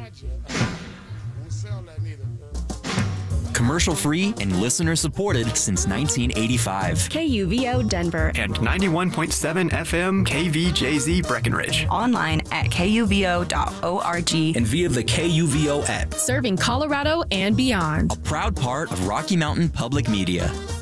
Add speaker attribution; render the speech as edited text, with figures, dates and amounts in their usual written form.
Speaker 1: Commercial free and listener supported since 1985.
Speaker 2: KUVO Denver
Speaker 3: and 91.7 FM KVJZ Breckenridge.
Speaker 4: Online at kuvo.org
Speaker 1: and via the KUVO app.
Speaker 2: Serving Colorado and beyond.
Speaker 1: A proud part of Rocky Mountain Public Media.